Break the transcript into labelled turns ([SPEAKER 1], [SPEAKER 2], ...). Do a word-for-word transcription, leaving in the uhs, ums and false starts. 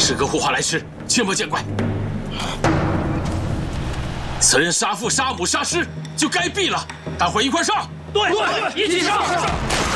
[SPEAKER 1] 是个护花来迟，切莫见怪。此人杀父杀母杀师，就该毙了。大伙一块上！
[SPEAKER 2] 对，一起上！